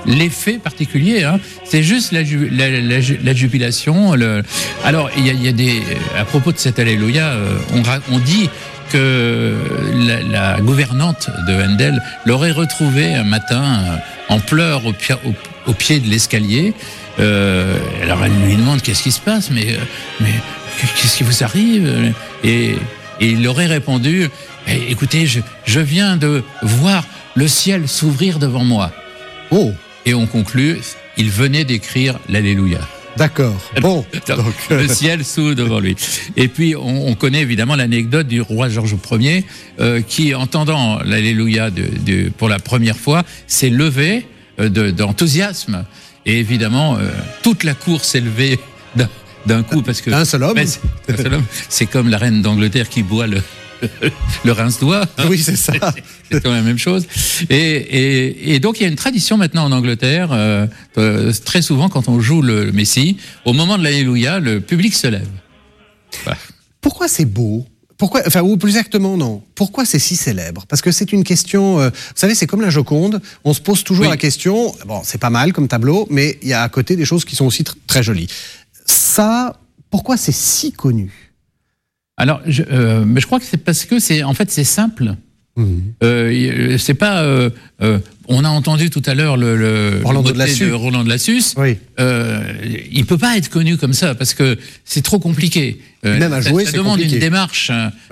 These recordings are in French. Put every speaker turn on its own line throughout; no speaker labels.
l'effet particulier. Hein. C'est juste la jubilation. Alors, il y a des... À propos de cet Alléluia, on dit que la gouvernante de Handel l'aurait retrouvé un matin en pleurs au pied de l'escalier. Alors, elle lui demande qu'est-ce qui se passe, mais qu'est-ce qui vous arrive ? Et il aurait répondu, écoutez, je viens de voir le ciel s'ouvrir devant moi.
Oh.
Et on conclut, il venait d'écrire l'Alléluia.
D'accord. Bon.
Donc, le ciel s'ouvre devant lui. Et puis, on connaît évidemment l'anecdote du roi Georges Ier, qui, entendant l'Alléluia pour la première fois, s'est levé d'enthousiasme. Et évidemment, toute la cour s'est levée d'un coup, parce que...
Un seul homme.
C'est comme la reine d'Angleterre qui boit le rince-doigt. Hein.
Oui, c'est ça.
C'est quand même la même chose. Et donc, il y a une tradition maintenant en Angleterre, très souvent, quand on joue le Messie, au moment de l'Alléluia, le public se lève. Voilà.
Pourquoi c'est beau ? Ou plus exactement, non. Pourquoi c'est si célèbre ? Parce que c'est une question... vous savez, c'est comme la Joconde. On se pose toujours la question... Bon, c'est pas mal comme tableau, mais il y a à côté des choses qui sont aussi très jolies. Ça, pourquoi c'est si connu ?
Alors, mais je crois que c'est parce que c'est simple. C'est pas. On a entendu tout à l'heure le
Roland
de Lassus.
Oui.
Il peut pas être connu comme ça parce que c'est trop compliqué.
Même à jouer,
ça demande
compliqué.
Une démarche,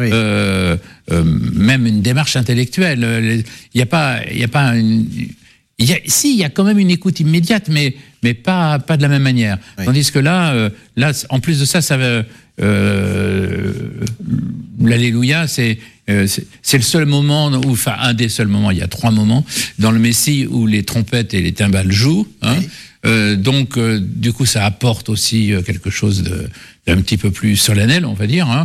même une démarche intellectuelle. Il y a pas une. Il y a quand même une écoute immédiate, mais pas de la même manière. Oui. Tandis que là, en plus de ça, l'Alléluia, c'est le seul moment, enfin un des seuls moments, il y a 3 moments, dans le Messie où les trompettes et les cymbales jouent. Hein. Oui. Donc, du coup, ça apporte aussi quelque chose d'un petit peu plus solennel, on va dire. Hein.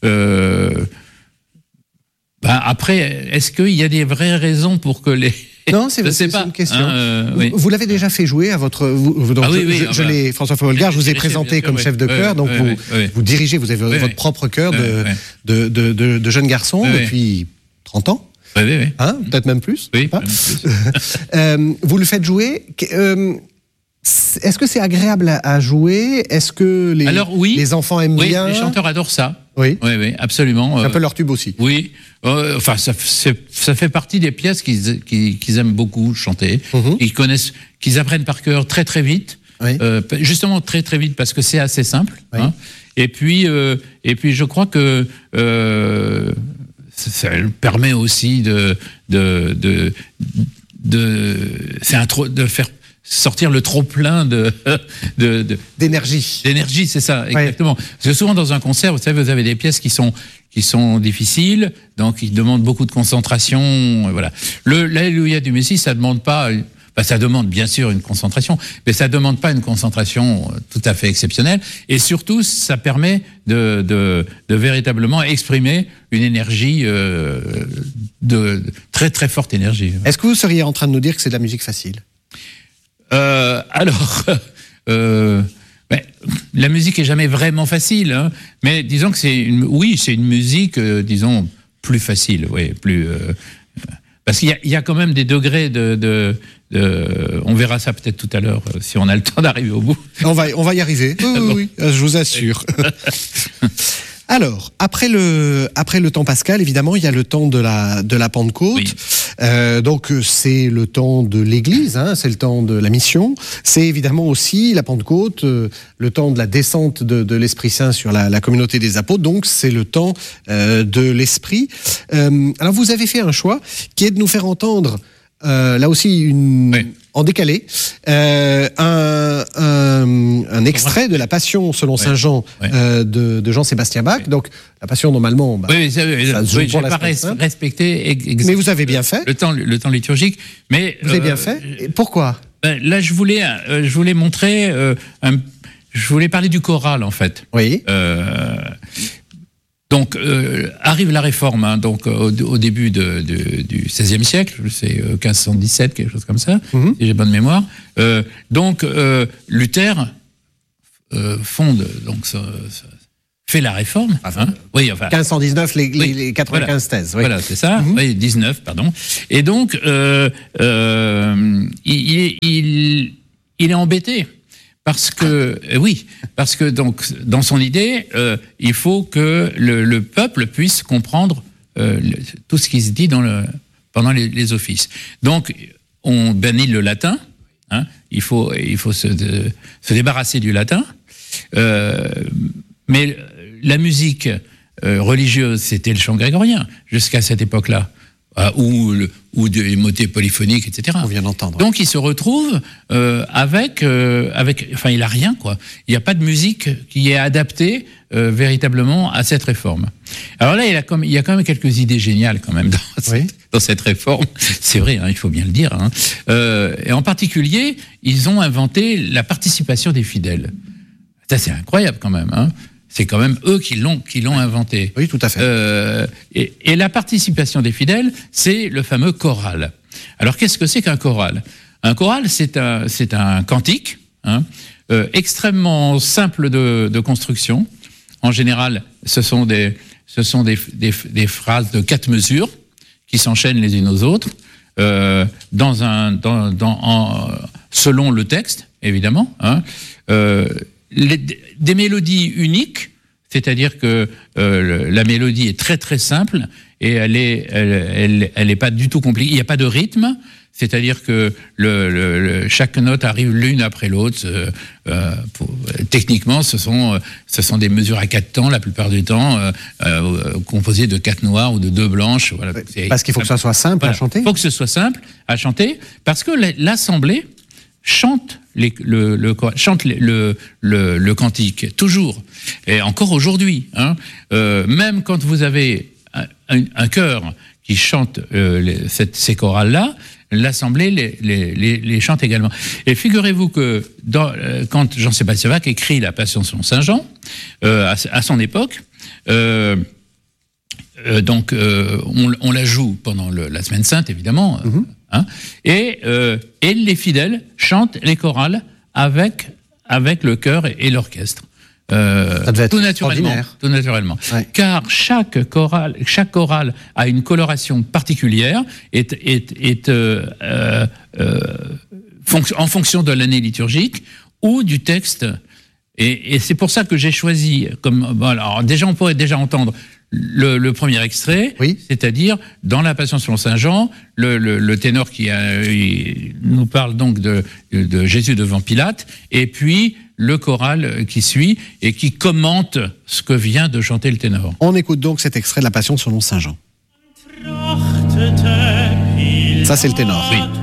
Après, est-ce qu'il y a des vraies raisons pour que les...
Non, c'est une question.
Oui.
Vous l'avez déjà fait jouer à votre... François Folgard, je vous ai présenté comme chef de chœur, donc vous dirigez, vous avez votre propre chœur de jeunes garçons depuis 30 ans.
Oui.
Hein, peut-être même plus.
Oui,
pas. Vous le faites jouer. Est-ce que c'est agréable à jouer ? Est-ce que les enfants aiment bien ?
Oui, les chanteurs adorent ça.
Oui,
absolument.
C'est un peu leur tube aussi.
Oui, ça fait partie des pièces qu'ils aiment beaucoup chanter, qu'ils apprennent par cœur très très vite, justement très très vite parce que c'est assez simple. Oui. Hein. Et puis je crois que ça permet aussi de faire sortir le trop-plein
d'énergie.
D'énergie, c'est ça, exactement. Parce que souvent dans un concert, vous savez, vous avez des pièces qui sont difficiles, donc qui demandent beaucoup de concentration. Voilà. L'Alléluia du Messie, ça demande pas... ça demande bien sûr une concentration, mais ça demande pas une concentration tout à fait exceptionnelle. Et surtout, ça permet de véritablement exprimer une énergie, de très très forte énergie.
Est-ce que vous seriez en train de nous dire que c'est de la musique facile ?
La musique est jamais vraiment facile, hein, mais disons que c'est une musique, disons, plus facile, plus... parce qu'il y a quand même des degrés on verra ça peut-être tout à l'heure, si on a le temps d'arriver au bout.
On va y arriver, oui, je vous assure. Alors, après le temps pascal, évidemment, il y a le temps de la Pentecôte.
Oui.
Donc, c'est le temps de l'Église, hein, c'est le temps de la mission. C'est évidemment aussi la Pentecôte, le temps de la descente de l'Esprit Saint sur la communauté des apôtres. Donc, c'est le temps de l'Esprit. Alors, vous avez fait un choix qui est de nous faire entendre, là aussi, en décalé, un extrait de la Passion selon Saint Jean de Jean-Sébastien Bach. Donc la Passion normalement,
ça se joue pour la respecter.
Mais vous avez bien fait
le temps liturgique. Mais
vous avez bien fait. Et pourquoi ?
Là, je voulais montrer, je voulais parler du choral en fait.
Oui.
Donc, arrive la Réforme, hein, donc au début du XVIe siècle, c'est 1517, quelque chose comme ça, si j'ai bonne mémoire. Donc, Luther fonde, donc fait la Réforme.
Hein. Oui, enfin. 1519, les 95 thèses. Oui.
Voilà, c'est ça. 19, pardon. Et donc, il il est embêté. Parce que donc dans son idée, il faut que le peuple puisse comprendre tout ce qui se dit pendant les offices. Donc on bannit le latin. Hein, il faut se débarrasser du latin. Mais la musique religieuse, c'était le chant grégorien jusqu'à cette époque-là. Ou des motets polyphoniques, etc.
On vient d'entendre.
Donc il se retrouve avec, enfin il a rien quoi. Il n'y a pas de musique qui est adaptée véritablement à cette réforme. Alors là il y a quand même quelques idées géniales quand même dans cette réforme. C'est vrai, hein, il faut bien le dire. Hein. Et en particulier, ils ont inventé la participation des fidèles. Ça c'est incroyable quand même. Hein. C'est quand même eux qui l'ont inventé.
Oui, tout à fait.
Et la participation des fidèles, c'est le fameux choral. Alors, qu'est-ce que c'est qu'un choral ? Un choral, c'est un cantique, hein, extrêmement simple de construction. En général, ce sont des phrases de 4 mesures qui s'enchaînent les unes aux autres, selon le texte, évidemment. Hein, des mélodies uniques, c'est-à-dire que la mélodie est très très simple et elle est pas du tout compliquée. Il n'y a pas de rythme, c'est-à-dire que chaque note arrive l'une après l'autre. Techniquement, ce sont des mesures à 4 temps la plupart du temps, composées de 4 noires ou de 2 blanches. Voilà.
Parce qu'il faut que ça soit simple à chanter.
Il faut que ce soit simple à chanter, parce que l'assemblée chante le cantique, toujours. Et encore aujourd'hui. Hein, même quand vous avez un chœur qui chante ces chorales-là, l'Assemblée les chante également. Et figurez-vous que quand Jean-Sébastien Bach écrit la Passion selon saint Jean, à son époque, donc on la joue pendant la Semaine Sainte, évidemment, hein, et les fidèles chantent les chorales avec le chœur et l'orchestre.
Tout
naturellement.
Ouais.
Car chaque chorale a une coloration particulière, en fonction de l'année liturgique ou du texte. Et c'est pour ça que j'ai choisi, alors déjà on pourrait déjà entendre le premier extrait,
oui.
C'est-à-dire dans la Passion selon saint Jean, le ténor il nous parle donc de Jésus devant Pilate, et puis le choral qui suit et qui commente ce que vient de chanter le ténor.
On écoute donc cet extrait de la Passion selon saint Jean. Ça c'est le ténor.
Oui.